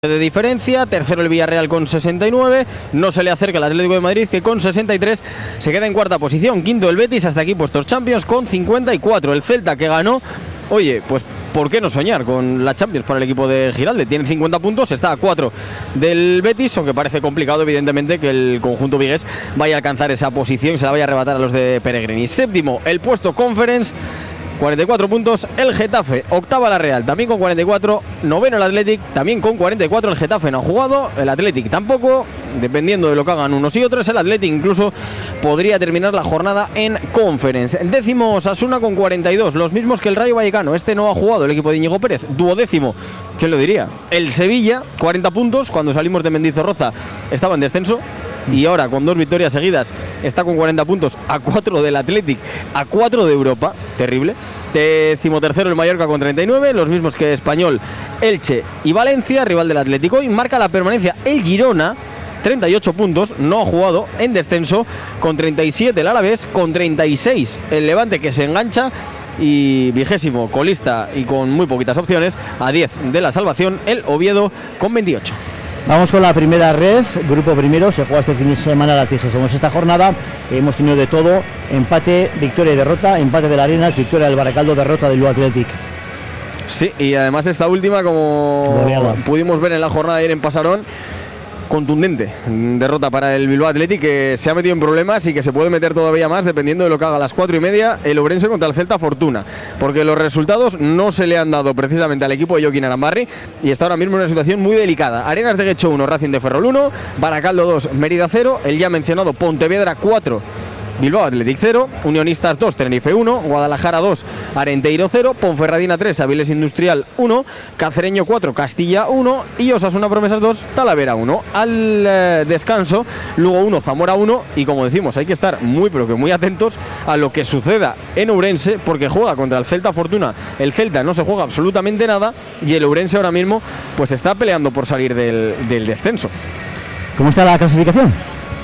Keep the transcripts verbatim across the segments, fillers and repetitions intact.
de diferencia, tercero el Villarreal con sesenta y nueve, no se le acerca el Atlético de Madrid que con sesenta y tres se queda en cuarta posición, quinto el Betis, hasta aquí puestos Champions con cincuenta y cuatro, el Celta que ganó, oye, pues ¿por qué no soñar con la Champions para el equipo de Giralde? Tiene cincuenta puntos, está a cuatro del Betis, aunque parece complicado evidentemente que el conjunto vigués vaya a alcanzar esa posición, se la vaya a arrebatar a los de Peregrini. Séptimo el puesto Conference, cuarenta y cuatro puntos el Getafe, octava la Real también con cuarenta y cuatro, noveno el Athletic también con cuarenta y cuatro, el Getafe no ha jugado, el Athletic tampoco, dependiendo de lo que hagan unos y otros, el Athletic incluso podría terminar la jornada en Conference. Décimo Osasuna con cuarenta y dos, los mismos que el Rayo Vallecano, este no ha jugado el equipo de Íñigo Pérez. Duodécimo, ¿quién lo diría? El Sevilla, cuarenta puntos, cuando salimos de Mendizorroza estaba en descenso, y ahora con dos victorias seguidas está con cuarenta puntos, a cuatro del Athletic, a cuatro de Europa, terrible. Decimotercero el Mallorca con treinta y nueve, los mismos que Español, Elche y Valencia, rival del Atlético, y marca la permanencia el Girona, treinta y ocho puntos, no ha jugado, en descenso, con treinta y siete el Alavés, con treinta y seis el Levante que se engancha, y vigésimo colista y con muy poquitas opciones, a diez de la salvación, el Oviedo con veintiocho. Vamos con la primera red, grupo primero, se juega este fin de semana la trigésima sexta jornada, hemos tenido de todo, empate, victoria y derrota, empate del Arenas, victoria del Baracaldo, derrota del Bilbao Athletic. Sí, y además esta última, como Goleada. Pudimos ver en la jornada de ayer en Pasarón, contundente, derrota para el Bilbao Athletic, que se ha metido en problemas y que se puede meter todavía más dependiendo de lo que haga a las cuatro y media el Ourense contra el Celta Fortuna, porque los resultados no se le han dado precisamente al equipo de Joaquín Arambarri y está ahora mismo en una situación muy delicada. Arenas de Guecho uno, Racing de Ferrol uno, Baracaldo dos, Mérida cero, el ya mencionado Pontevedra cuatro, Bilbao Athletic cero, Unionistas dos, Tenerife uno, Guadalajara dos, Arenteiro cero, Ponferradina tres, Avilés Industrial uno, Cacereño cuatro, Castilla uno y Osasuna Promesas dos, Talavera uno. Al eh, descanso, Lugo uno, Zamora uno, y como decimos, hay que estar muy pero que muy atentos a lo que suceda en Ourense, porque juega contra el Celta Fortuna. El Celta no se juega absolutamente nada y el Ourense ahora mismo pues está peleando por salir del, del descenso. ¿Cómo está la clasificación?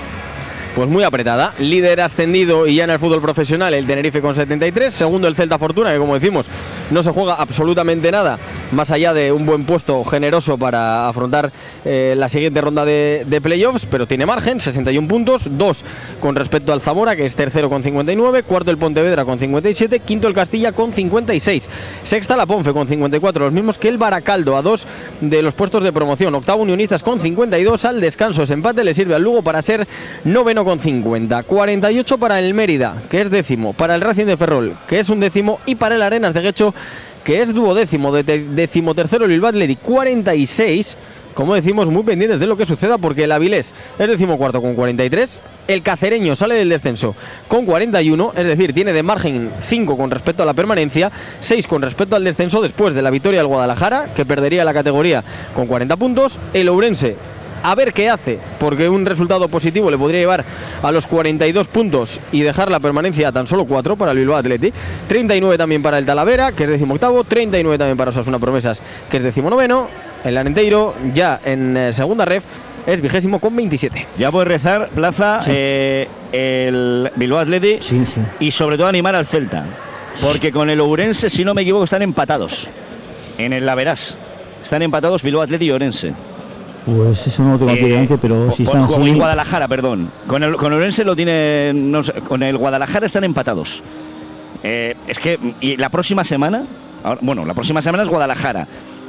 Pues muy apretada, líder ascendido y ya en el fútbol profesional el Tenerife con setenta y tres, segundo el Celta Fortuna, que como decimos no se juega absolutamente nada más allá de un buen puesto generoso para afrontar eh, la siguiente ronda de, de playoffs, pero tiene margen, sesenta y uno puntos, dos con respecto al Zamora, que es tercero con cincuenta y nueve, cuarto el Pontevedra con cincuenta y siete, quinto el Castilla con cincuenta y seis, sexta la Ponfe con cincuenta y cuatro, los mismos que el Baracaldo, a dos de los puestos de promoción, octavo Unionistas con cincuenta y dos, al descanso ese empate le sirve al Lugo para ser noveno con cincuenta, cuarenta y ocho para el Mérida, que es décimo, para el Racing de Ferrol, que es un décimo, y para el Arenas de Guecho, que es duodécimo, de décimo tercero el Bilbao Athletic, cuarenta y seis, como decimos, muy pendientes de lo que suceda, porque el Avilés es decimocuarto con cuarenta y tres, el Cacereño sale del descenso con cuarenta y uno, es decir, tiene de margen cinco con respecto a la permanencia, seis con respecto al descenso después de la victoria del Guadalajara, que perdería la categoría con cuarenta puntos, el Ourense a ver qué hace, porque un resultado positivo le podría llevar a los cuarenta y dos puntos y dejar la permanencia a tan solo cuatro para el Bilbao Athletic, treinta y nueve también para el Talavera, que es decimoctavo, treinta y nueve también para Osasuna Promesas, que es decimonoveno, el Arenteiro ya en eh, segunda ref es vigésimo con veintisiete. Ya puede rezar, Plaza, sí. eh, el Bilbao Athletic, sí, sí. Y sobre todo animar al Celta, porque con el Ourense, si no me equivoco, están empatados en el Laverás, están empatados Bilbao Athletic y Ourense. Pues eso no lo tengo aquí delante, eh, pero si están con así... el Guadalajara, perdón. Con el, con el Ourense lo tiene... No sé, con el Guadalajara están empatados. Eh, es que... Y la próxima semana... Ahora, bueno, la próxima semana es Guadalajara.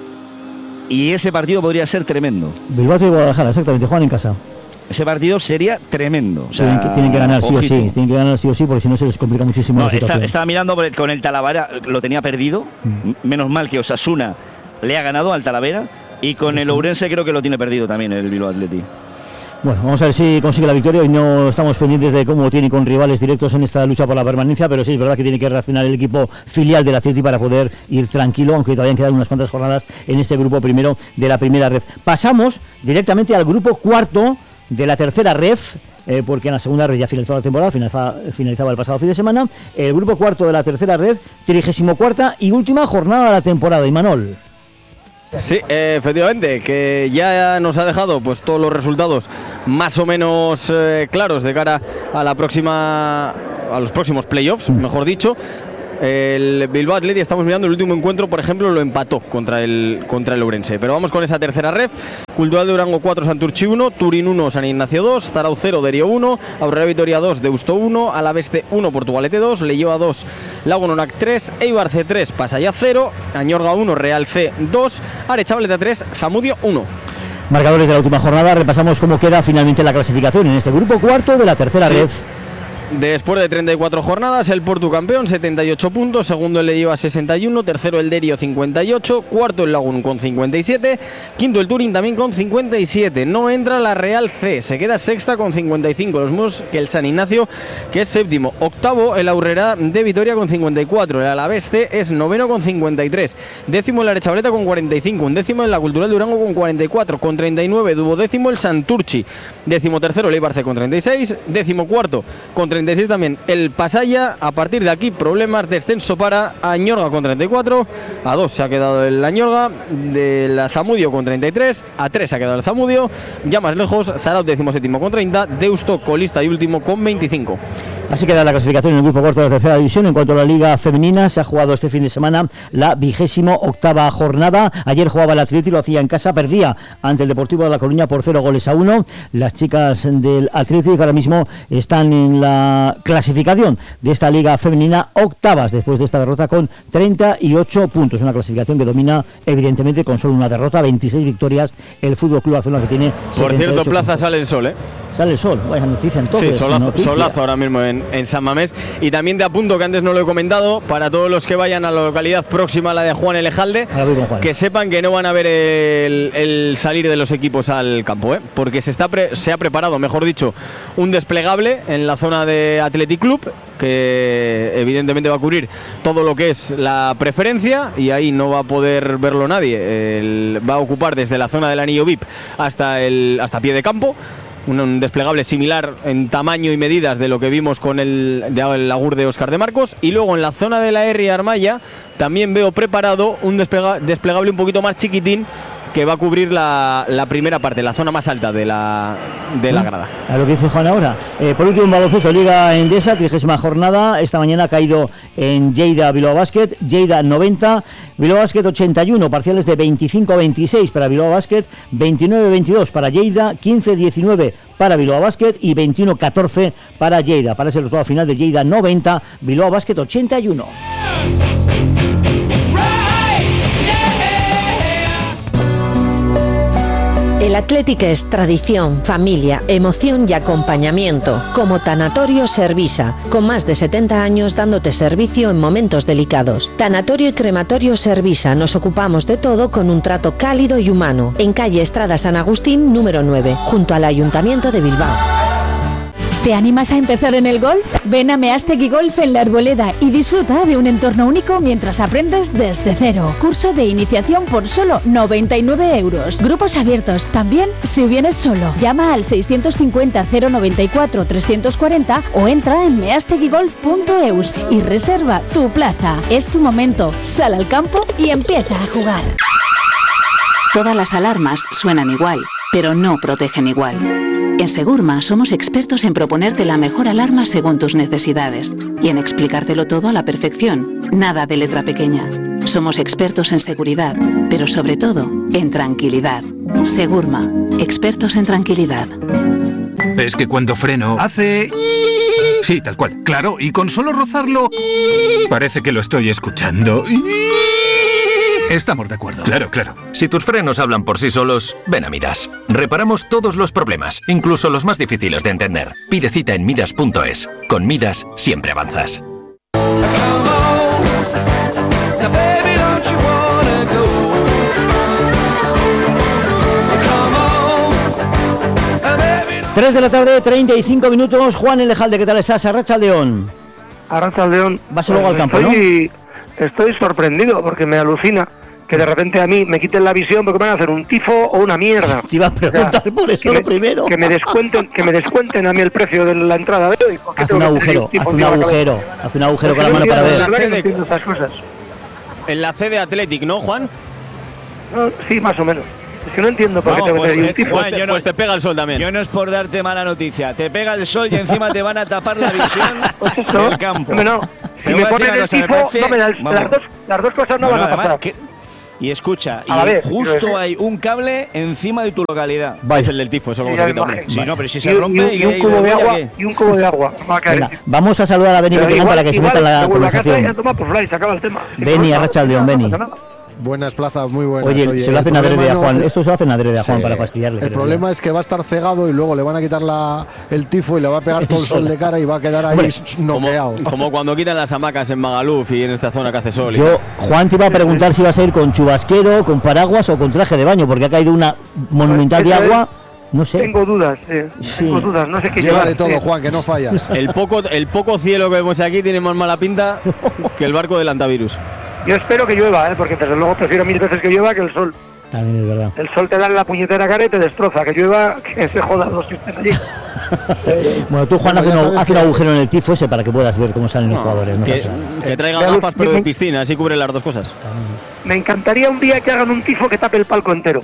Y ese partido podría ser tremendo. Bilbao y Guadalajara, exactamente, juegan en casa. Ese partido sería tremendo. O sea, tienen, que, tienen que ganar ojito. sí o sí. Tienen que ganar sí o sí, porque si no se les complica muchísimo no, la situación. Está, estaba mirando con el Talavera, lo tenía perdido. Mm. Menos mal que Osasuna le ha ganado al Talavera. Y con sí, el Ourense creo que lo tiene perdido también el Bilbao Athletic. Bueno, vamos a ver si consigue la victoria. Hoy no estamos pendientes de cómo tiene con rivales directos en esta lucha por la permanencia, pero sí es verdad que tiene que reaccionar el equipo filial del Athletic para poder ir tranquilo, aunque todavía quedan unas cuantas jornadas en este grupo primero de la primera red. Pasamos directamente al grupo cuarto de la tercera red, eh, porque en la segunda red ya finalizó la temporada, finalizaba, finalizaba el pasado fin de semana. El grupo cuarto de la tercera red, trigésimo cuarta y última jornada de la temporada. Imanol. Sí, eh, efectivamente, que ya nos ha dejado pues todos los resultados más o menos eh, claros de cara a la próxima, a los próximos playoffs, mejor dicho. El Bilbao Athletic, estamos mirando el último encuentro, por ejemplo, lo empató contra el, contra el Ourense. Pero vamos con esa tercera ref. Cultural de Durango cuatro, Santurchi uno, Turín uno, San Ignacio dos, Zarau cero, Derio uno, Aurrera Vitoria dos, Deusto uno, Alaveste uno, Portugalete dos, Leioa dos, Lagunonac tres, Eibar C tres, Pasaya cero, Añorga uno, Real C dos, Aretxabaleta tres, Zamudio uno. Marcadores de la última jornada, repasamos cómo queda finalmente la clasificación en este grupo cuarto de la tercera sí. red. Después de treinta y cuatro jornadas, el Portu campeón, setenta y ocho puntos, segundo el Leioa sesenta y uno, tercero el Derio cincuenta y ocho, cuarto el Lagun con cincuenta y siete, quinto el Turín también con cincuenta y siete, no entra la Real C, se queda sexta con cincuenta y cinco, los mismos que el San Ignacio, que es séptimo, octavo el Aurrera de Vitoria con cincuenta y cuatro, el Alavés C es noveno con cincuenta y tres, décimo el Aretxabaleta con cuarenta y cinco, un décimo en la Cultural Durango con cuarenta y cuatro, con treinta y nueve, duodécimo el Santurchi, décimo tercero el Eibar C con treinta y seis, décimo cuarto con treinta y seis también el Pasaya. A partir de aquí problemas, descenso para Añorga con treinta y cuatro, a dos se ha quedado el Añorga, del Zamudio con treinta y tres, a tres se ha quedado el Zamudio, ya más lejos Zarau décimo séptimo con treinta, Deusto colista y último con veinticinco. Así queda la clasificación en el grupo cuarto de la tercera división. En cuanto a la Liga Femenina, se ha jugado este fin de semana la vigésimo octava jornada. Ayer jugaba el Athletic, lo hacía en casa, perdía ante el Deportivo de La Coruña por cero goles a uno. Las chicas del Athletic ahora mismo están en la clasificación de esta Liga Femenina octavas después de esta derrota con treinta y ocho puntos. Una clasificación que domina evidentemente con solo una derrota, veintiséis victorias el Fútbol Club Barcelona, que tiene por cierto, Plaza puntos. Sale el sol, ¿eh? Sale el sol, vaya noticia entonces. Sí, solazo, noticia. solazo ahora mismo en, en San Mamés. Y también te apunto, que antes no lo he comentado, para todos los que vayan a la localidad próxima a la de Juan Elejalde, Juan. que sepan que no van a ver el, el salir de los equipos al campo, ¿eh? Porque se, está pre, se ha preparado, mejor dicho, un desplegable en la zona de Athletic Club, que evidentemente va a cubrir todo lo que es la preferencia, y ahí no va a poder verlo nadie. El, va a ocupar desde la zona del anillo V I P hasta, el, hasta pie de campo. Un, un desplegable similar en tamaño y medidas de lo que vimos con el, de, el Agur de Óscar de Marcos. Y luego en la zona de la R y Armaya también veo preparado un desplega, desplegable un poquito más chiquitín, que va a cubrir la, la primera parte, la zona más alta de la, de la grada. A lo que dice Juan ahora. Eh, por último, baloncesto, Liga Endesa, trigésima jornada. Esta mañana ha caído en Lleida Bilbao Basket. Lleida noventa, Bilbao Basket ochenta y uno, parciales de veinticinco a veintiséis para Bilbao Basket, veintinueve a veintidós para Lleida, quince a diecinueve para Bilbao Basket y veintiuno a catorce para Lleida. Para ese resultado final de Lleida noventa, Bilbao Basket ochenta y uno. El Athletic es tradición, familia, emoción y acompañamiento, como Tanatorio Servisa, con más de setenta años dándote servicio en momentos delicados. Tanatorio y Crematorio Servisa, nos ocupamos de todo con un trato cálido y humano, en calle Estrada San Agustín, número nueve, junto al Ayuntamiento de Bilbao. ¿Te animas a empezar en el golf? Ven a Meastegui Golf en La Arboleda y disfruta de un entorno único mientras aprendes desde cero. Curso de iniciación por solo noventa y nueve euros. Grupos abiertos también si vienes solo. Llama al seiscientos cincuenta cero noventa y cuatro trescientos cuarenta o entra en measteguigolf punto eus y reserva tu plaza. Es tu momento. Sal al campo y empieza a jugar. Todas las alarmas suenan igual, pero no protegen igual. En Segurma somos expertos en proponerte la mejor alarma según tus necesidades y en explicártelo todo a la perfección, nada de letra pequeña. Somos expertos en seguridad, pero sobre todo en tranquilidad. Segurma, expertos en tranquilidad. Es que cuando freno hace... Sí, tal cual. Claro, y con solo rozarlo... Parece que lo estoy escuchando. Estamos de acuerdo. Claro, claro. Si tus frenos hablan por sí solos, ven a Midas. Reparamos todos los problemas, incluso los más difíciles de entender. Pide cita en midas punto es. Con Midas siempre avanzas. tres de la tarde, treinta y cinco minutos. Juan Elejalde, ¿qué tal estás? Arratsaldeón. Arratsaldeón. Vas luego pues al campo, estoy, ¿no? Estoy sorprendido porque me alucina que de repente a mí me quiten la visión porque van a hacer un tifo o una mierda. Te iba a preguntar, o sea, por eso que lo me, primero. Que me descuenten, que me descuenten a mí el precio de la entrada de hoy. Haz un agujero, haz un agujero, haz un agujero con la mano para ver. La verdad que no entiendo estas cosas. En la C de Athletic, ¿no, Juan? No, sí, más o menos. Es que no entiendo por qué tengo que hacer un tifo. Juan, yo no, pues te pega el sol también. Yo no es por darte mala noticia. Te pega el sol y encima te van a tapar la visión pues eso, del campo. No, si me ponen el tifo, no me da el, las, dos, las dos cosas no, no van no, a pasar. Que, y escucha, a y ver, justo hay un cable encima de tu localidad. Va, es el del tifo, eso como se quita, hombre. Sí, no, pero si y, se rompe y, y, un cubo de agua, y un cubo de agua. Va a caer. Venga, vamos a saludar a Beni Betegán para que se meta en la conversación. Beni, arratsaldeon, Beni. Buenas plazas, muy buenas. Oye, Oye, se lo hacen adrede a no, Juan. Esto se lo hacen adrede a Juan sí, para fastidiarle. El problema verdad. es que va a estar cegado y luego le van a quitar la, el tifo y le va a pegar todo el sol de cara y va a quedar ahí Hombre, noqueado. Como, como cuando quitan las hamacas en Magaluf y en esta zona que hace sol. Yo, Juan, te iba a preguntar si vas a ir con chubasquero, con paraguas o con traje de baño, porque ha caído una monumental de agua. No sé. Tengo dudas, eh. sí. tengo dudas, no sé qué lleva llevar. de todo, Juan, que no fallas. El poco, el poco cielo que vemos aquí tiene más mala pinta que el barco del antivirus. Yo espero que llueva, ¿eh? Porque desde luego prefiero mil veces que llueva que el sol. También es verdad. El sol te da en la puñetera cara y te destroza. Que llueva, que se jodan los que estén allí. Bueno, tú, Juan, haz un, haz un agujero en el tifo ese para que puedas ver cómo salen no, los jugadores. No que, pasa. que traigan eh, gafas, pero de piscina, así cubren las dos cosas. Me encantaría un día que hagan un tifo que tape el palco entero.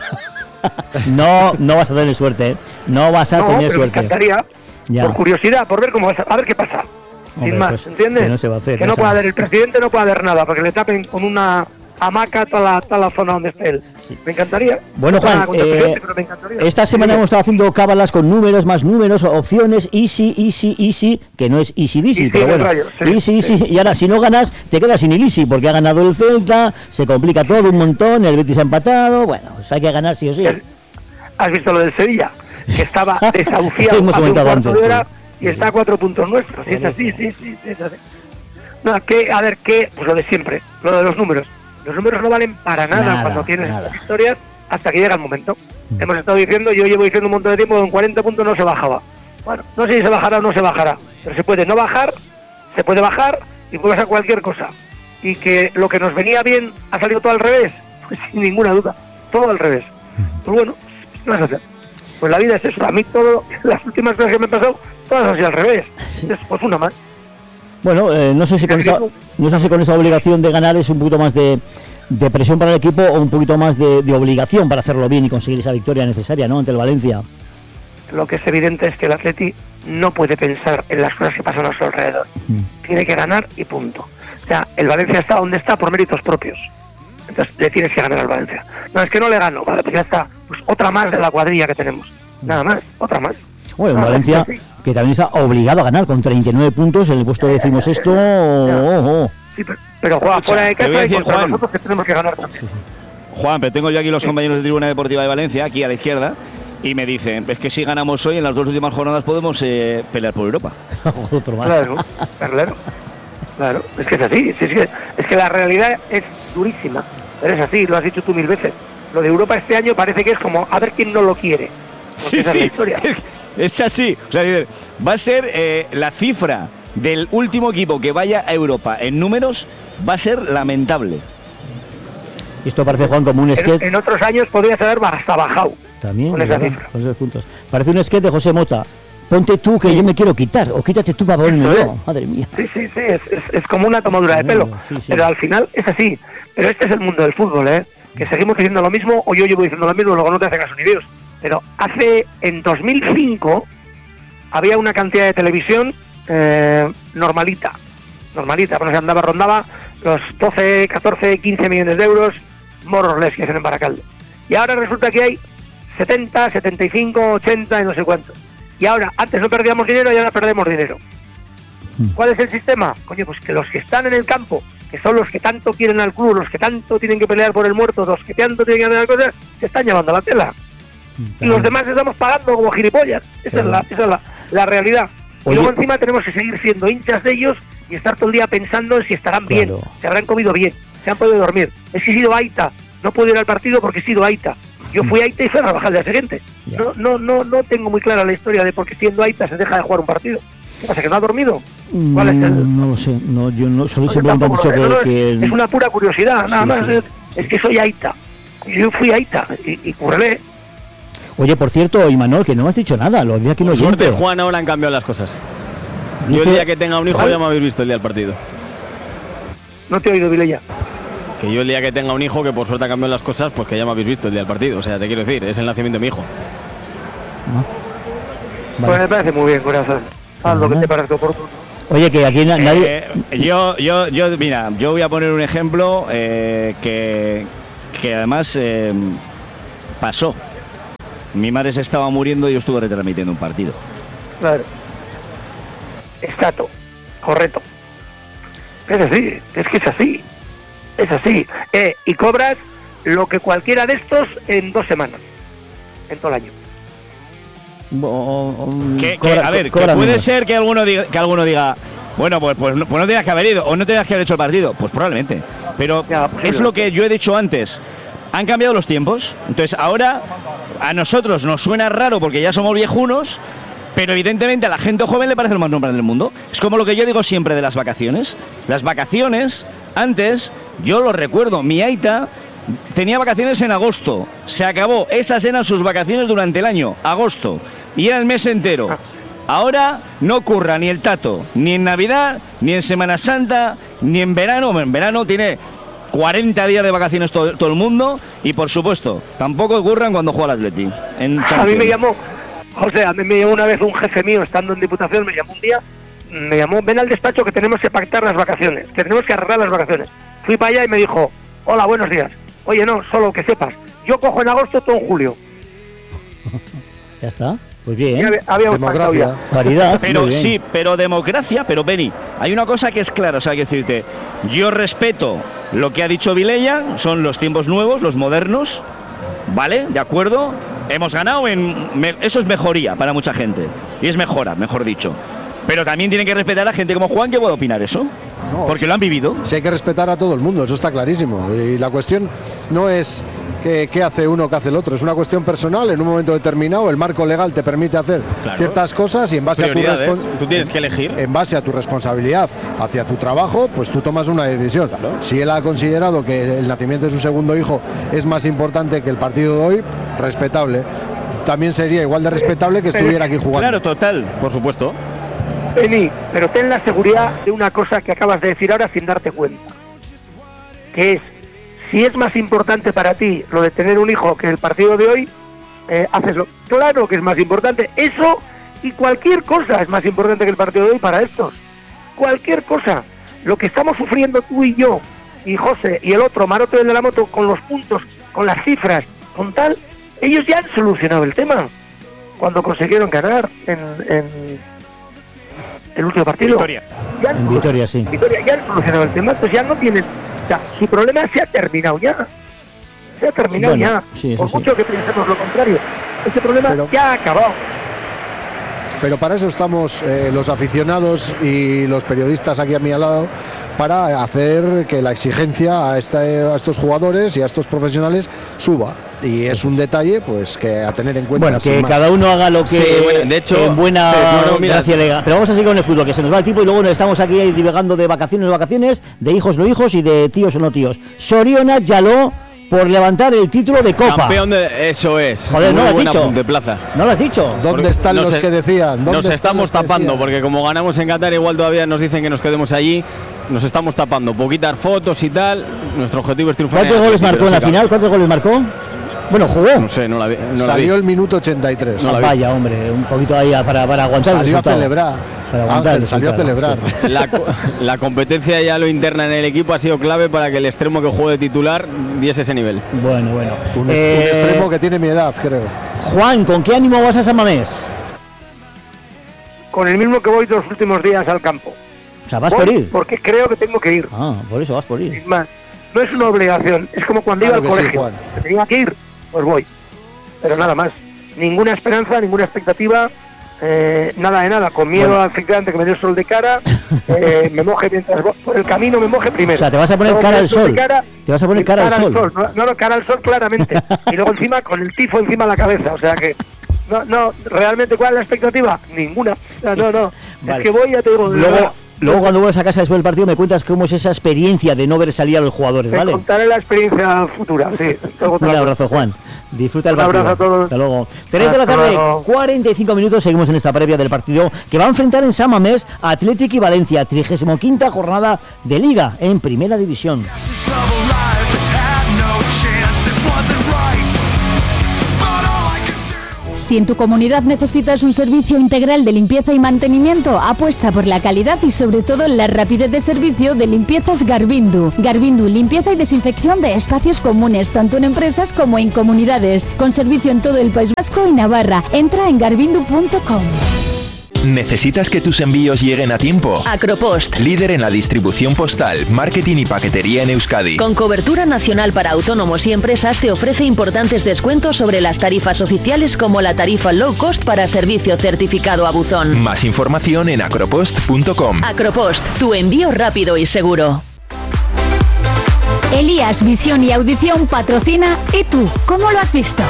No, no vas a tener suerte, ¿eh? No vas a no, tener pero suerte. Me encantaría, ya. por curiosidad, por ver cómo va a, a ver qué pasa. Hombre, sin más, pues, ¿entiendes? Que no se va a hacer. Que no, no puede haber, el presidente no puede haber nada, porque le tapen con una hamaca toda la, toda la zona donde esté él. Sí. Me encantaría. Bueno, Juan, eh, me encantaría. Esta semana sí. hemos estado haciendo cábalas con números, más números, opciones, easy, easy, easy, que no es easy, easy, pero bueno, rayo, sí, easy, easy, sí. Y ahora si no ganas, te quedas sin el easy, porque ha ganado el Celta, se complica todo un montón, el Betis ha empatado, bueno, pues hay que ganar sí o sí. ¿Has visto lo del Sevilla? Que estaba desahuciado hace un cuarto antes, de hora sí. y está a cuatro puntos nuestros. Sí, es así, sí, sí, sí, es así. No, que, a ver, ¿qué? Pues lo de siempre, lo de los números. Los números no valen para nada, nada cuando tienes nada. estas historias hasta que llega el momento. Mm. Hemos estado diciendo, yo llevo diciendo un montón de tiempo que en cuarenta puntos no se bajaba. Bueno, no sé si se bajará o no se bajará, pero se puede no bajar, se puede bajar y puede pasar cualquier cosa. Y que lo que nos venía bien ha salido todo al revés, pues sin ninguna duda, todo al revés. Pues bueno, no es así. Pues la vida es eso. A mí todo, las últimas cosas que me han pasado, todas así al revés. Sí. Pues una más. Bueno, eh, no sé si con esa, no sé si con esa obligación de ganar es un poquito más de, de presión para el equipo o un poquito más de, de obligación para hacerlo bien y conseguir esa victoria necesaria, ¿no? Ante el Valencia. Lo que es evidente es que el Atleti no puede pensar en las cosas que pasan a su alrededor. Mm. Tiene que ganar y punto. O sea, el Valencia está donde está por méritos propios. Entonces le tienes que ganar al Valencia. No, es que no le gano, vale, pues ya está. Pues otra más de la cuadrilla que tenemos. Nada más, otra más. Bueno, en Valencia, que también está obligado a ganar con treinta y nueve puntos en el puesto decimosexto. Oh, oh. Sí, pero, pero juega fuera de casa y contra Juan, nosotros que tenemos que ganar también. Juan, pero tengo yo aquí los sí. compañeros de Tribuna Deportiva de Valencia, aquí a la izquierda, y me dicen, es que si ganamos hoy, en las dos últimas jornadas podemos eh, pelear por Europa. Otro más. Claro, claro. Claro, es que es así, es que, es que la realidad es durísima, pero es así, lo has dicho tú mil veces. Lo de Europa este año parece que es como a ver quién no lo quiere. Sí, sí, es, es así. O sea, va a ser eh, la cifra del último equipo que vaya a Europa en números, va a ser lamentable. Esto parece, Juan, como un sketch. En, en otros años podría ser hasta bajado. También, con esa cifra. Con esos puntos. Parece un sketch de José Mota. Ponte tú que sí. yo me quiero quitar, o quítate tú para ponerme yo. Madre mía. Sí, sí, sí, es, es, es como una tomadura de pelo. Sí, sí. Pero al final es así. Pero este es el mundo del fútbol, ¿eh? Que seguimos diciendo lo mismo, o yo llevo diciendo lo mismo, luego no te hace caso ni Dios. Pero hace, en dos mil cinco, había una cantidad de televisión eh, normalita. Normalita, bueno, se andaba, rondaba los doce, catorce, quince millones de euros, mororles que hacen en Baracaldo. Y ahora resulta que hay setenta, setenta y cinco, ochenta y no sé cuánto. Y ahora, antes no perdíamos dinero y ahora perdemos dinero. ¿Cuál es el sistema? Coño, pues que los que están en el campo, que son los que tanto quieren al club, los que tanto tienen que pelear por el muerto, los que tanto tienen que hacer cosas, se están llevando a la tela. Y los demás estamos pagando como gilipollas. Esa es la, esa es la, la realidad. Oye. Y luego encima tenemos que seguir siendo hinchas de ellos y estar todo el día pensando en si estarán claro. bien, se habrán comido bien, se han podido dormir. Es que he sido Aita, no puedo ir al partido porque he sido Aita. Yo fui Aita y fui a trabajar al día siguiente. No, no, no, no tengo muy clara la historia de por qué siendo Aita se deja de jugar un partido. ¿Qué pasa, que no ha dormido? ¿Cuál es el...? No lo sé, no, yo no, solo no, simplemente he dicho que, no, no, que... Es una pura curiosidad, nada sí, más, sí. Es, es que soy Aita. Yo fui Aita y, y currelé. Oye, por cierto, Imanol, que no me has dicho nada, lo día que no suerte, siento. Juan, ahora han cambiado las cosas. Dice... Yo el día que tenga un hijo ¿Vale? ya me habéis visto el día del partido. No te he oído, Vilella. Que yo el día que tenga un hijo, que por suerte han cambiado las cosas, pues que ya me habéis visto el día del partido. O sea, te quiero decir, es el nacimiento de mi hijo. ¿No? Vale. Pues me parece muy bien, corazón. Haz lo que te parezca oportuno. Oye, que aquí na- nadie... Eh, yo, yo, yo, mira, yo voy a poner un ejemplo eh, que, que además eh, pasó. Mi madre se estaba muriendo y yo estuve retransmitiendo un partido. Claro. Exacto. Correcto. Es así. Es que es así. Es así. Eh, y cobras lo que cualquiera de estos en dos semanas. En todo el año. Que, que, a ver, que puede ser que alguno diga, que alguno diga bueno, pues, pues, no, pues no tenías que haber ido o no tenías que haber hecho el partido. Pues probablemente. Pero ya, es lo que yo he dicho antes. Han cambiado los tiempos. Entonces ahora a nosotros nos suena raro porque ya somos viejunos, pero evidentemente a la gente joven le parece lo más normal del mundo. Es como lo que yo digo siempre de las vacaciones. Las vacaciones, antes, yo lo recuerdo, mi aita tenía vacaciones en agosto. Se acabó. Esas eran sus vacaciones durante el año, agosto. Y era el mes entero. Ahora no ocurra ni el tato, ni en Navidad, ni en Semana Santa, ni en verano. En verano tiene cuarenta días de vacaciones todo, todo el mundo. Y por supuesto, tampoco ocurran cuando juega el Atleti. En a mí me llamó, José, a mí me llamó una vez un jefe mío estando en Diputación, me llamó un día, me llamó, ven al despacho que tenemos que pactar las vacaciones, que tenemos que arreglar las vacaciones. Fui para allá y me dijo, hola, buenos días. Oye, no, solo que sepas, yo cojo en agosto todo en julio. Ya está, pues bien. Había, había democracia, variedad. Pero sí, pero democracia, pero Beni, hay una cosa que es clara, o sea, hay que decirte, yo respeto lo que ha dicho Vilella, son los tiempos nuevos, los modernos, ¿vale? De acuerdo, hemos ganado, en me, eso es mejoría para mucha gente, y es mejora, mejor dicho. Pero también tienen que respetar a gente como Juan que puede opinar eso. No, porque sí, lo han vivido. Sí, hay que respetar a todo el mundo, eso está clarísimo. Y la cuestión no es qué, qué hace uno, qué hace el otro. Es una cuestión personal. En un momento determinado, el marco legal te permite hacer claro. ciertas cosas y en base a tu respons- tú tienes que elegir. En base a tu responsabilidad hacia tu trabajo, pues tú tomas una decisión. Claro. Si él ha considerado que el nacimiento de su segundo hijo es más importante que el partido de hoy, respetable. También sería igual de respetable que estuviera aquí jugando. Claro, total, por supuesto. Beni, pero ten la seguridad de una cosa que acabas de decir ahora sin darte cuenta, que es, si es más importante para ti lo de tener un hijo que el partido de hoy, eh, haceslo. Claro que es más importante, eso y cualquier cosa es más importante que el partido de hoy para estos. Cualquier cosa. Lo que estamos sufriendo tú y yo, y José y el otro, Maroto de la moto, con los puntos, con las cifras, con tal, ellos ya han solucionado el tema cuando consiguieron ganar en... en el último partido. Victoria. Ya, en Victoria, sí. Victoria, ya han solucionado el tema, pues ya no tienen... O sea, su problema se ha terminado ya. Se ha terminado bueno, ya. Sí, Por sí. mucho que pensemos lo contrario. Ese problema pero, ya ha acabado. Pero para eso estamos eh, los aficionados y los periodistas aquí a mi lado, para hacer que la exigencia a, esta, a estos jugadores y a estos profesionales suba. Y es un detalle pues que a tener en cuenta. Bueno, que cada uno haga lo que sí, bueno, de hecho, en buena pero, no, mira, gracia legal. Pero vamos a seguir con el fútbol, que se nos va el tiempo y luego nos estamos aquí divagando de vacaciones no vacaciones, de hijos no hijos y de tíos o no tíos. Soriona Yaló por levantar el título de Copa. Campeón de... Eso es. Joder, no lo has dicho. De plaza. No lo has dicho. ¿Dónde porque están los se, que decían? ¿Dónde nos estamos tapando, decían? porque como ganamos en Qatar, igual todavía nos dicen que nos quedemos allí. Nos estamos tapando. Poquitas fotos y tal. Nuestro objetivo es triunfar. ¿Cuántos goles marcó en la final? ¿Cuántos goles marcó? Bueno, jugó. No sé, no la vi. No Salió la vi. el minuto ochenta y tres. No Vaya, hombre, un poquito ahí para, para aguantar. Salió a celebrar. Para aguantar Ángel, salió a celebrar. Sí. La, la competencia ya lo interna en el equipo ha sido clave para que el extremo que juegue de titular diese ese nivel. Bueno, bueno. Un, eh, un extremo que tiene mi edad, creo. Juan, ¿con qué ánimo vas a San Mamés? Con el mismo que voy los últimos días al campo. O sea, vas voy por ir. Porque creo que tengo que ir. Ah, por eso vas por ir. Es más, no es una obligación. Es como cuando claro iba al colegio. Sí, que tenía que ir, pues voy. Pero nada más. Ninguna esperanza, ninguna expectativa. Eh, nada de nada, con miedo bueno. efectivamente que me dé el sol de cara, eh, me moje mientras voy por el camino, me moje primero. O sea, te vas a poner luego cara al sol. Cara, te vas a poner cara, cara al sol. sol. No, no, no, cara al sol claramente. Y luego encima con el tifo encima de la cabeza. O sea que, no, no, realmente, ¿cuál es la expectativa? Ninguna. No, no, no. Vale. Es que voy, ya te digo. Luego, verdad, luego cuando vuelvas a casa después del partido me cuentas cómo es esa experiencia de no ver salir a los jugadores, ¿vale? Te contaré la experiencia futura, sí. Un abrazo, Juan. Disfruta el Un partido. Abrazo a todos. Hasta luego. tres de la tarde, cuarenta y cinco minutos. Seguimos en esta previa del partido que va a enfrentar en San Mamés a Athletic y Valencia, trigésima quinta jornada de Liga en Primera División. Si en tu comunidad necesitas un servicio integral de limpieza y mantenimiento, apuesta por la calidad y sobre todo la rapidez de servicio de Limpiezas Garbindu. Garbindu, limpieza y desinfección de espacios comunes, tanto en empresas como en comunidades, con servicio en todo el País Vasco y Navarra. Entra en garbindu punto com. ¿Necesitas que tus envíos lleguen a tiempo? Acropost, líder en la distribución postal, marketing y paquetería en Euskadi. Con cobertura nacional para autónomos y empresas, te ofrece importantes descuentos sobre las tarifas oficiales, como la tarifa low cost para servicio certificado a buzón. Más información en acropost punto com. Acropost, tu envío rápido y seguro. Elías Visión y Audición patrocina ¿Y tú? ¿Cómo lo has visto?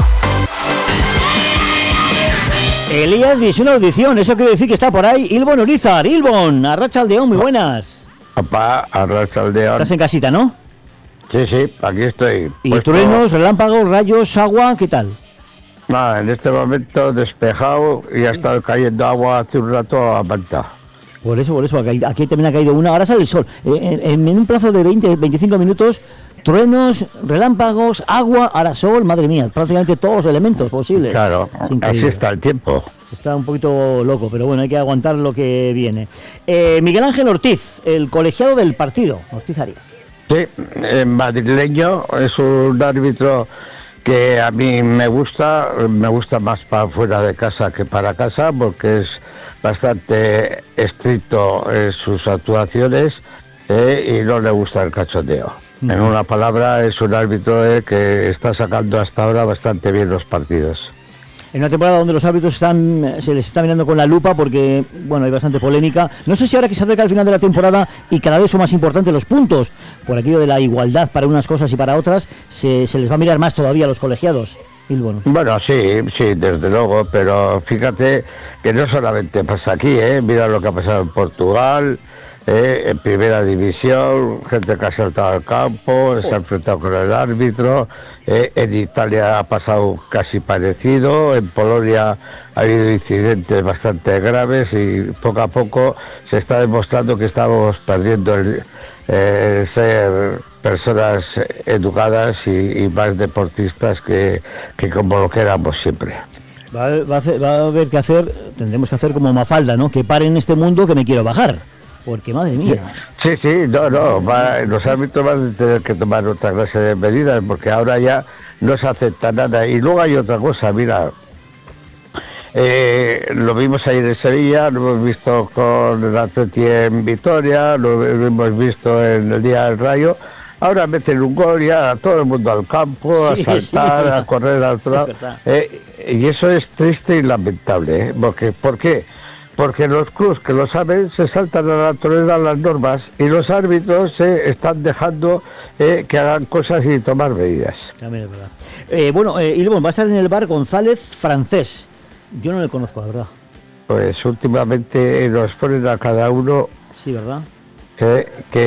Elías Visión Audición, eso quiere decir que está por ahí Ilbon Urizar. Ilbon, Arratsaldeón, muy buenas. Papá, Arratsaldeón. Estás en casita, ¿no? Sí, sí, aquí estoy. ¿Y puesto... truenos, relámpagos, rayos, agua, qué tal? Nada, en este momento despejado y ha estado cayendo agua hace un rato a manta. Por eso, por eso, aquí, aquí también ha caído una, ahora sale el sol. En, en, en un plazo de veinte, veinticinco minutos, truenos, relámpagos, agua, ahora sol, madre mía, prácticamente todos los elementos posibles. Claro, así está el tiempo. Está un poquito loco, pero bueno, hay que aguantar lo que viene. Eh, Miguel Ángel Ortiz, el colegiado del partido, Ortiz Arias. Sí, eh, madrileño, es un árbitro que a mí me gusta, me gusta más para fuera de casa que para casa, porque es bastante estricto en sus actuaciones eh, y no le gusta el cachondeo. En una palabra, es un árbitro eh, que está sacando hasta ahora bastante bien los partidos. En una temporada donde los árbitros están, se les está mirando con la lupa porque, bueno, hay bastante polémica. No sé si ahora que se acerca el final de la temporada y cada vez son más importantes los puntos, por aquello de la igualdad para unas cosas y para otras, se, se les va a mirar más todavía a los colegiados. Ilbon. Bueno, sí, sí, desde luego, pero fíjate que no solamente pasa aquí, ¿eh? Mira lo que ha pasado en Portugal, eh, en primera división, gente que ha saltado al campo, se ha enfrentado con el árbitro, eh, en Italia ha pasado casi parecido, en Polonia ha habido incidentes bastante graves y poco a poco se está demostrando que estamos perdiendo el, eh, el ser personas educadas y, y más deportistas que, que como lo que éramos siempre. Va a, va, a hacer, va a haber que hacer, tendremos que hacer como Mafalda, ¿no? Que pare en este mundo que me quiero bajar. Porque, madre mía. Sí, sí, no, no, va, los árbitros van a tener que tomar otra clase de medidas, porque ahora ya no se acepta nada. Y luego hay otra cosa, mira, eh, lo vimos ayer en Sevilla, lo hemos visto con el Atleti en Vitoria, lo hemos visto en el Día del Rayo. Ahora meten un gol ya a todo el mundo al campo, sí, a saltar, sí, a correr al otro lado. Eh, y eso es triste y lamentable, ¿eh? Porque, ¿por qué? Porque los clubes que lo saben se saltan a la torera las normas y los árbitros se eh, están dejando eh, que hagan cosas y tomar medidas. También es verdad. Eh, bueno, eh, Ilbon, va a estar en el bar González Francés. Yo no le conozco, la verdad. Pues últimamente nos ponen a cada uno... Sí, ¿verdad? Eh,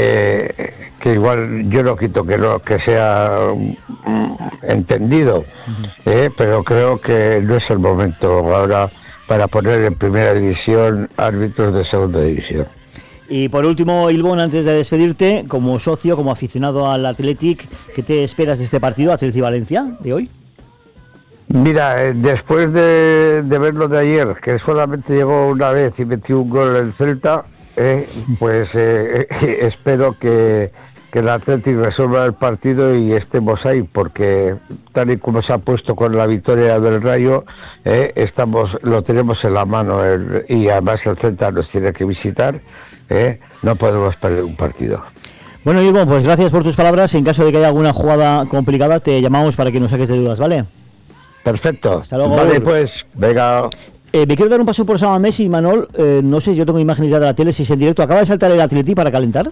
que, que igual yo no quito que no que sea um, entendido, uh-huh. eh, pero creo que no es el momento ahora para poner en primera división árbitros de segunda división. Y por último, Ilbon, antes de despedirte, como socio, como aficionado al Athletic, ¿qué te esperas de este partido, Athletic Valencia, de hoy? Mira, eh, después de, de verlo de ayer, que solamente llegó una vez y metió un gol en el Celta, Eh, pues eh, eh, espero que, que el Athletic resuelva el partido y estemos ahí, porque tal y como se ha puesto con la victoria del Rayo, eh, estamos lo tenemos en la mano el, y además el Celta nos tiene que visitar, eh, no podemos perder un partido. Bueno, Ilbon, pues gracias por tus palabras. En caso de que haya alguna jugada complicada, te llamamos para que nos saques de dudas, ¿vale? Perfecto. Hasta luego. Vale, pues, venga. Eh, me quiero dar un paso por Sama Messi, Manol. Eh, no sé, yo tengo imágenes ya de la tele, si es en directo. ¿Acaba de saltar el Atleti para calentar?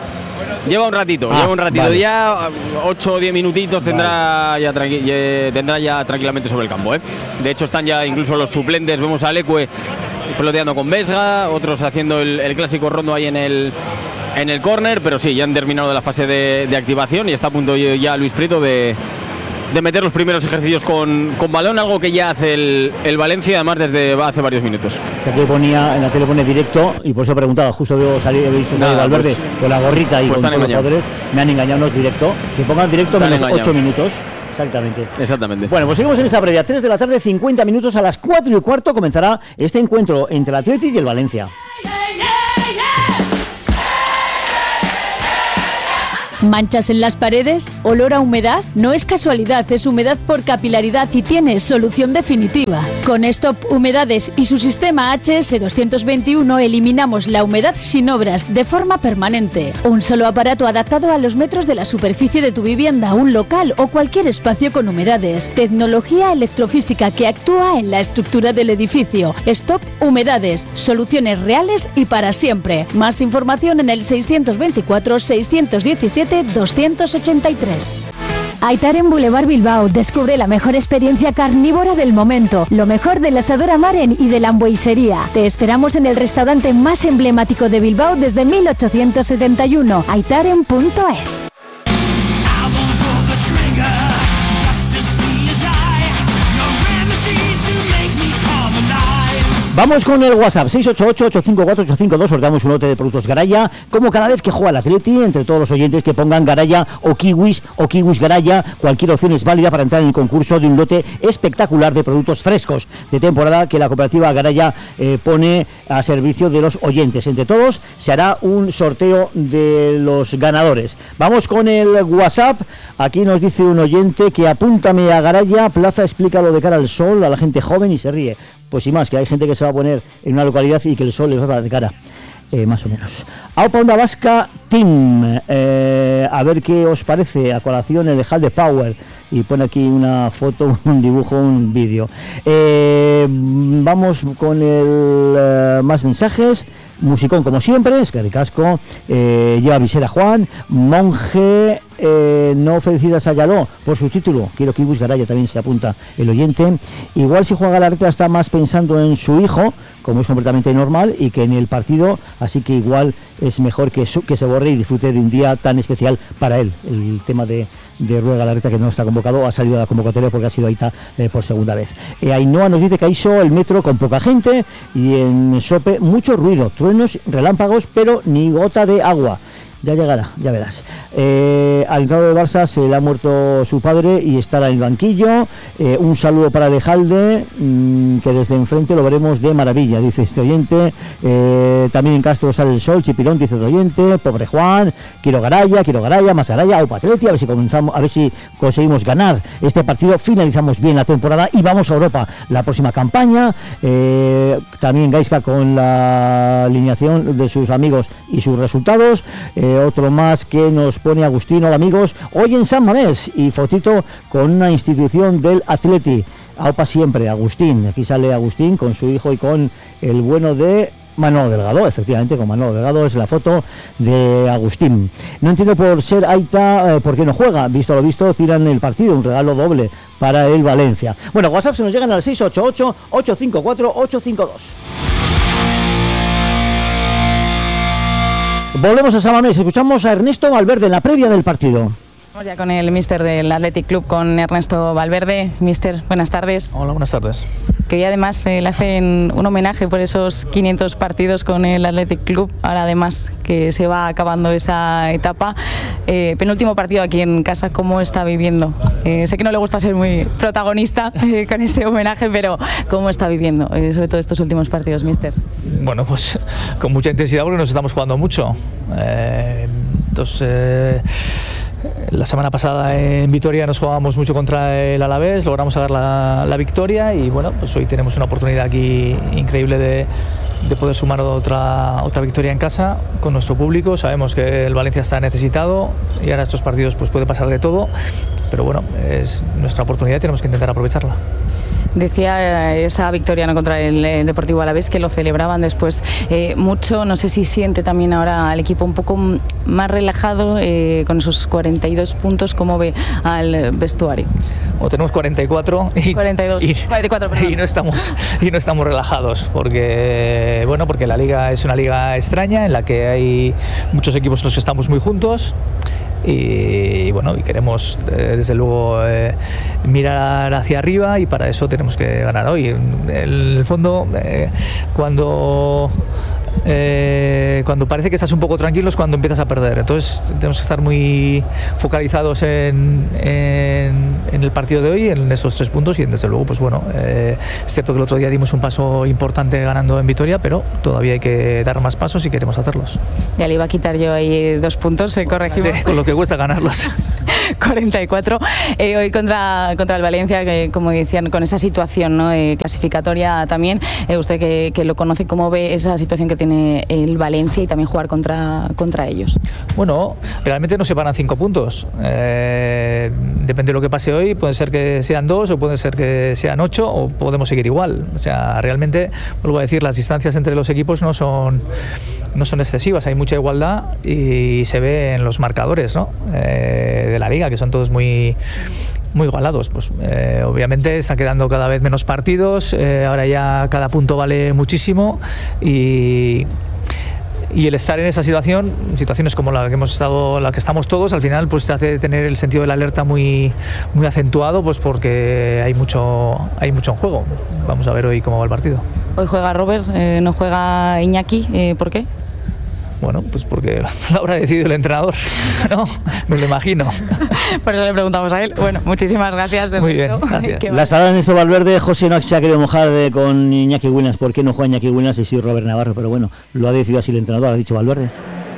Lleva un ratito, ah, lleva un ratito. Vale. Ya ocho o diez minutitos tendrá, vale. ya tranqui- ya, tendrá ya tranquilamente sobre el campo. ¿eh? De hecho, están ya incluso los suplentes. Vemos a Alecue peloteando con Vesga, otros haciendo el, el clásico rondo ahí en el en el córner. Pero sí, ya han terminado la fase de, de activación y está a punto ya Luis Prieto de... de meter los primeros ejercicios con, con balón, algo que ya hace el, el Valencia, además desde hace varios minutos. O sea, que ponía, en la tele pone directo, y por eso preguntaba, justo veo salir, he visto salir Nada, Valverde pues, con la gorrita y pues con todos los jugadores, me han engañado, no es directo, que pongan directo están menos engañados. ocho minutos, Exactamente. Exactamente. Bueno, pues seguimos en esta previa. tres de la tarde, cincuenta minutos. A las cuatro y cuarto comenzará este encuentro entre el Athletic y el Valencia. ¿Manchas en las paredes? ¿Olor a humedad? No es casualidad, es humedad por capilaridad y tiene solución definitiva. Con Stop Humedades y su sistema H S doscientos veintiuno eliminamos la humedad sin obras de forma permanente. Un solo aparato adaptado a los metros de la superficie de tu vivienda, un local o cualquier espacio con humedades. Tecnología electrofísica que actúa en la estructura del edificio. Stop Humedades, soluciones reales y para siempre. Más información en el seiscientos veinticuatro seiscientos diecisiete doscientos ochenta y tres. Aitaren Boulevard Bilbao. Descubre la mejor experiencia carnívora del momento, lo mejor del asador Amaren y de la hamburguesería. Te esperamos en el restaurante más emblemático de Bilbao desde mil ochocientos setenta y uno, aitaren punto es. Vamos con el WhatsApp, seis ocho ocho, ocho cinco cuatro, ocho cinco dos, os damos un lote de productos Garaya, como cada vez que juega el Atleti, entre todos los oyentes que pongan Garaya o Kiwis o Kiwis Garaya, cualquier opción es válida para entrar en el concurso de un lote espectacular de productos frescos de temporada que la cooperativa Garaya eh, pone a servicio de los oyentes. Entre todos se hará un sorteo de los ganadores. Vamos con el WhatsApp, aquí nos dice un oyente que apúntame a Garaya, Plaza explícalo de cara al sol a la gente joven y se ríe. Pues sin más, que hay gente que se va a poner en una localidad y que el sol les va a dar de cara, eh, más o menos. Aupa Onda Vasca Team, eh, a ver qué os parece, a colación el de Hall de Power, y pone aquí una foto, un dibujo, un vídeo. Eh, vamos con el eh, más mensajes. Musicón como siempre, es que ricasco, eh, lleva visera Juan, Monje, eh, no felicitas a Yaló por su título, quiero que Ibus Garaya también se apunta el oyente. Igual si juega Galarreta está más pensando en su hijo, como es completamente normal, y que en el partido, así que igual es mejor que, su, que se borre y disfrute de un día tan especial para él. El tema de, de Rueda Galarreta, que no está convocado, ha salido a la convocatoria porque ha sido Aita eh, por segunda vez. Eh, Ainhoa nos dice que hizo el metro con poca gente y en Sope mucho ruido, truenos, relámpagos, pero ni gota de agua. Ya llegará, ya verás. Eh, al entrado de Barça se le ha muerto su padre y estará en el banquillo. Eh, un saludo para Lejalde, mmm, que desde enfrente lo veremos de maravilla, dice este oyente. Eh, también en Castro sale el sol, Chipirón, dice este oyente. Pobre Juan, quiero Garaya, quiero Garaya, más Garaya, Aupa Atleti, a ver si comenzamos, a ver si conseguimos ganar este partido, finalizamos bien la temporada y vamos a Europa la próxima campaña. Eh, también Gaisca con la alineación de sus amigos y sus resultados. Eh, otro más que nos pone Agustín, hola amigos, hoy en San Mamés, y fotito con una institución del Atleti. Aupa siempre, Agustín, aquí sale Agustín con su hijo y con el bueno de Manolo Delgado, efectivamente, con Manolo Delgado es la foto de Agustín. No entiendo por ser Aita, eh, por qué no juega, visto lo visto, tiran el partido, un regalo doble para el Valencia. Bueno, WhatsApp se nos llegan al seis ocho ocho, ocho cinco cuatro, ocho cinco dos. Volvemos a San Mamés, escuchamos a Ernesto Valverde en la previa del partido. Vamos ya con el míster del Athletic Club, con Ernesto Valverde. Míster, buenas tardes. Hola, buenas tardes. Que hoy además eh, le hacen un homenaje por esos quinientos partidos con el Athletic Club. Ahora además que se va acabando esa etapa. Eh, penúltimo partido aquí en casa, ¿cómo está viviendo? Eh, sé que no le gusta ser muy protagonista eh, con ese homenaje, pero ¿cómo está viviendo, eh, sobre todo estos últimos partidos, míster? Bueno, pues con mucha intensidad porque nos estamos jugando mucho. Eh, entonces... Eh, La semana pasada en Vitoria nos jugábamos mucho contra el Alavés, logramos sacar la, la victoria y bueno, pues hoy tenemos una oportunidad aquí increíble de, de poder sumar otra, otra victoria en casa con nuestro público. Sabemos que el Valencia está necesitado y ahora estos partidos pues puede pasar de todo, pero bueno, es nuestra oportunidad y tenemos que intentar aprovecharla. Decía esa victoria no contra el eh, Deportivo Alavés que lo celebraban después eh, mucho. No sé si siente también ahora al equipo un poco más relajado eh, con esos cuarenta y dos puntos. ¿Cómo ve al vestuario? Bueno, tenemos cuarenta y cuatro y, cuarenta y dos, y, cuarenta y cuatro, y no estamos y no estamos relajados porque bueno porque la liga es una liga extraña en la que hay muchos equipos los que estamos muy juntos. Y, y bueno, y queremos eh, desde luego eh, mirar hacia arriba y para eso tenemos que ganar hoy. En el fondo, eh, cuando eh, cuando parece que estás un poco tranquilo es cuando empiezas a perder. Entonces tenemos que estar muy focalizados en, en, en el partido de hoy, en estos tres puntos, y desde luego, pues bueno, eh, es cierto que el otro día dimos un paso importante ganando en Vitoria, pero todavía hay que dar más pasos si queremos hacerlos. Ya le iba a quitar yo ahí dos puntos, eh, corregimos. Con lo que cuesta ganarlos. cuarenta y cuatro. Eh, hoy contra, contra el Valencia, que como decían, con esa situación, ¿no? eh, clasificatoria también, eh, usted que, que lo conoce, ¿cómo ve esa situación que tiene el Valencia y también jugar contra, contra ellos? Bueno, realmente nos separan cinco puntos. Eh, depende de lo que pase hoy, puede ser que sean dos o puede ser que sean ocho o podemos seguir igual. O sea, realmente, vuelvo a decir, las distancias entre los equipos no son, no son excesivas, hay mucha igualdad y se ve en los marcadores, ¿no? eh, de la liga, que son todos muy muy igualados. Pues eh, obviamente están quedando cada vez menos partidos, eh, ahora ya cada punto vale muchísimo y y el estar en esa situación, situaciones como la que hemos estado, la que estamos todos, al final pues te hace tener el sentido de la alerta muy muy acentuado, pues porque hay mucho hay mucho en juego. Vamos a ver hoy cómo va el partido. Hoy juega Robert, eh, no juega Iñaki, eh, ¿por qué? Bueno, pues porque lo habrá decidido el entrenador, ¿no? Me lo imagino. Por eso le preguntamos a él. Bueno, muchísimas gracias. De Muy bien, gracias. Las palabras de Néstor Valverde, José no se ha querido mojar de, con Iñaki Williams. ¿Por qué no juega Iñaki Williams y sí Robert Navarro? Pero bueno, lo ha decidido así el entrenador, ha dicho Valverde.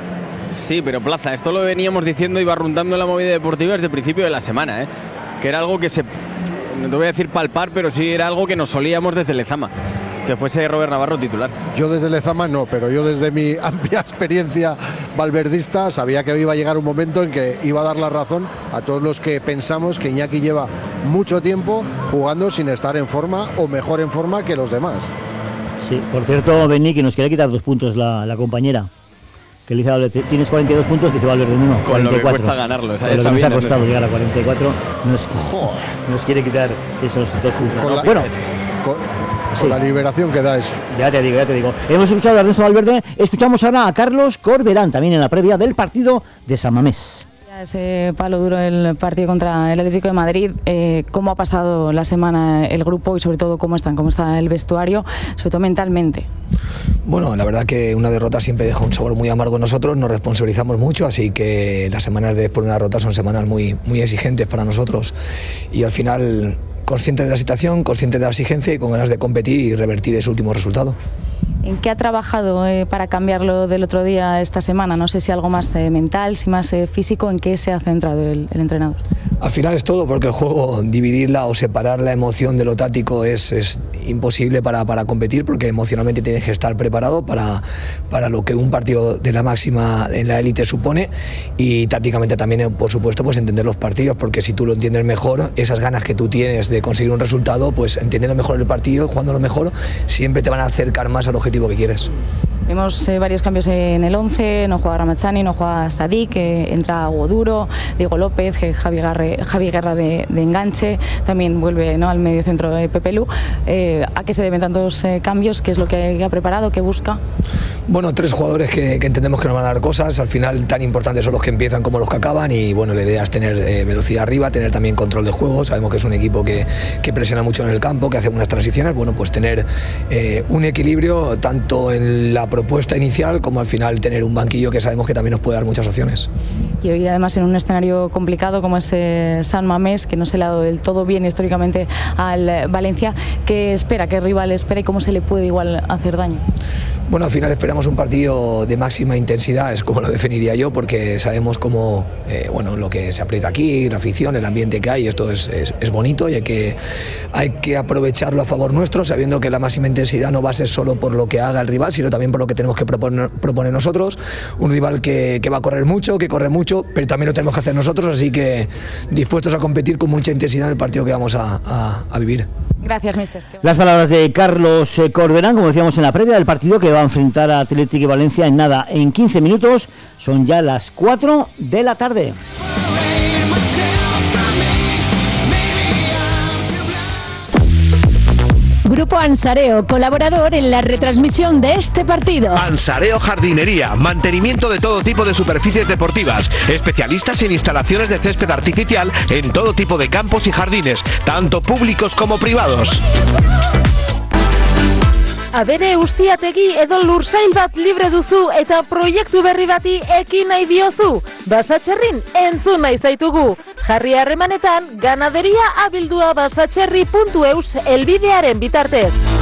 Sí, pero Plaza, esto lo veníamos diciendo y va rondando en la movida deportiva desde el principio de la semana, ¿eh? Que era algo que se, no te voy a decir palpar, pero sí era algo que nos solíamos desde Lezama, que fuese Robert Navarro titular. Yo desde Lezama no, pero yo desde mi amplia experiencia valverdista sabía que iba a llegar un momento en que iba a dar la razón a todos los que pensamos que Iñaki lleva mucho tiempo jugando sin estar en forma o mejor en forma que los demás. Sí, por cierto, Bení, que nos quiere quitar dos puntos la, la compañera. Que le dice, tienes cuarenta y dos puntos, que se va a Valverde en uno. Con cuarenta y cuatro. Lo que cuesta ganarlo. Con lo que nos ha costado llegar a cuarenta y cuatro, nos, nos quiere quitar esos dos puntos. Con ¿no? la, bueno, con, con sí. la liberación que da eso. Ya te digo, ya te digo. Hemos escuchado a Ernesto Valverde, escuchamos ahora a Carlos Corberán, también en la previa del partido de San Mamés. Ese palo duro el partido contra el Atlético de Madrid, eh, ¿cómo ha pasado la semana el grupo y sobre todo cómo están, cómo está el vestuario, sobre todo mentalmente? Bueno, la verdad que una derrota siempre deja un sabor muy amargo en nosotros, nos responsabilizamos mucho, así que las semanas después de una derrota son semanas muy, muy exigentes para nosotros y al final conscientes de la situación, conscientes de la exigencia y con ganas de competir y revertir ese último resultado. ¿En qué ha trabajado eh, para cambiarlo del otro día esta semana? No sé si algo más eh, mental, si más eh, físico, ¿en qué se ha centrado el, el entrenador? Al final es todo, porque el juego, dividirla o separar la emoción de lo táctico es, es imposible para, para competir, porque emocionalmente tienes que estar preparado para, para lo que un partido de la máxima en la élite supone y tácticamente también, por supuesto, pues entender los partidos, porque si tú lo entiendes mejor, esas ganas que tú tienes de conseguir un resultado, pues entendiendo mejor el partido, jugándolo mejor, siempre te van a acercar más al objetivo que quieres. Vemos eh, varios cambios en el once, no juega Ramazani, no juega Sadik, eh, entra Hugo Duro, Diego López, eh, Javi, Garre, Javi Guerra de, de enganche, también vuelve, ¿no?, al medio centro de Pepe Lu. Eh, ¿A qué se deben tantos eh, cambios? ¿Qué es lo que ha preparado? ¿Qué busca? Bueno, tres jugadores que, que entendemos que nos van a dar cosas, al final tan importantes son los que empiezan como los que acaban y bueno, la idea es tener eh, velocidad arriba, tener también control de juego, sabemos que es un equipo que, que presiona mucho en el campo, que hace unas transiciones, bueno, pues tener eh, un equilibrio tanto en la propuesta inicial como al final tener un banquillo que sabemos que también nos puede dar muchas opciones. Y hoy además en un escenario complicado como es eh, San Mamés, que no se le ha dado del todo bien históricamente al Valencia, ¿qué espera? ¿Qué rival espera y cómo se le puede igual hacer daño? Bueno, al final esperamos un partido de máxima intensidad, es como lo definiría yo, porque sabemos cómo, eh, bueno, lo que se aprieta aquí, la afición, el ambiente que hay, esto es, es, es bonito y hay que, hay que aprovecharlo a favor nuestro, sabiendo que la máxima intensidad no va a ser solo por lo que haga el rival, sino también por lo que tenemos que proponer, proponer nosotros, un rival que, que va a correr mucho, que corre mucho, pero también lo tenemos que hacer nosotros, así que dispuestos a competir con mucha intensidad en el partido que vamos a, a, a vivir. Gracias, mister. Las palabras de Carlos Corberán, como decíamos en la previa del partido que va a enfrentar a Atlético y Valencia en nada, en quince minutos, son ya las cuatro de la tarde. Grupo Ansareo, colaborador en la retransmisión de este partido. Ansareo Jardinería, mantenimiento de todo tipo de superficies deportivas, especialistas en instalaciones de césped artificial en todo tipo de campos y jardines, tanto públicos como privados. Abere ustiategi edo lursail bat libre duzu eta proiektu berri bati ekin nahi diozu. Basatxerrin entzun nahi zaitugu. Jarri harremanetan ganaderia abildua basatxerri puntu eus elbidearen bitartez.